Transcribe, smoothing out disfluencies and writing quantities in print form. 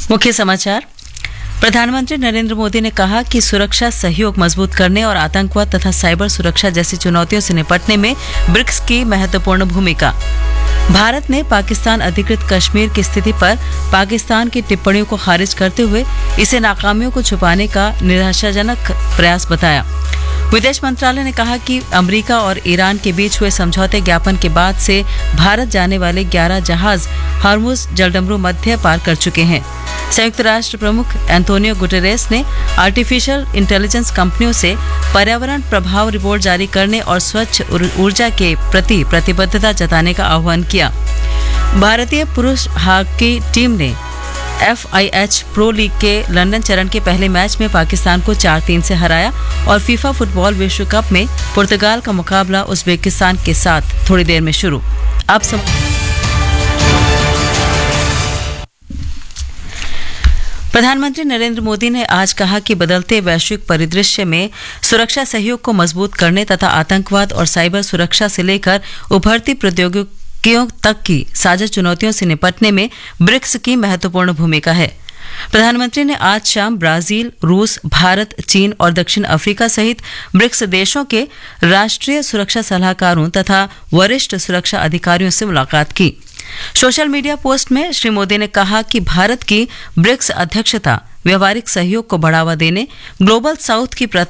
मुख्य समाचार। प्रधानमंत्री नरेंद्र मोदी ने कहा कि सुरक्षा सहयोग मजबूत करने और आतंकवाद तथा साइबर सुरक्षा जैसी चुनौतियों से निपटने में ब्रिक्स की महत्वपूर्ण भूमिका। भारत ने पाकिस्तान अधिकृत कश्मीर की स्थिति पर पाकिस्तान की टिप्पणियों को खारिज करते हुए इसे नाकामियों को छुपाने का निराशाजनक प्रयास बताया। विदेश मंत्रालय ने कहा कि अमेरिका और ईरान के बीच हुए समझौते ज्ञापन के बाद से भारत जाने वाले 11 जहाज हॉर्मुज जलडमरू मध्य पार कर चुके हैं। संयुक्त राष्ट्र प्रमुख एंटोनियो गुटेरेस ने आर्टिफिशियल इंटेलिजेंस कंपनियों से पर्यावरण प्रभाव रिपोर्ट जारी करने और स्वच्छ ऊर्जा के प्रति प्रतिबद्धता जताने का आह्वान किया। भारतीय पुरुष हॉकी टीम ने FIH प्रो लीग के लंदन चरण के पहले मैच में पाकिस्तान को 4-3 से हराया और फीफा फुटबॉल विश्व कप में पुर्तगाल का मुकाबला उज्बेकिस्तान के साथ थोड़ी देर में शुरू। अब प्रधानमंत्री नरेंद्र मोदी ने आज कहा कि बदलते वैश्विक परिदृश्य में सुरक्षा सहयोग को मजबूत करने तथा आतंकवाद और साइबर सुरक्षा से लेकर उभरती प्रौद्योगिकियों तक की साझा चुनौतियों से निपटने में ब्रिक्स की महत्वपूर्ण भूमिका है। प्रधानमंत्री ने आज शाम ब्राजील, रूस, भारत, चीन और दक्षिण अफ्रीका सहित ब्रिक्स देशों के राष्ट्रीय सुरक्षा सलाहकारों तथा वरिष्ठ सुरक्षा अधिकारियों से मुलाकात की। सोशल मीडिया पोस्ट में श्री मोदी ने कहा कि भारत की ब्रिक्स अध्यक्षता व्यावहारिक सहयोग को बढ़ावा देने, ग्लोबल साउथ की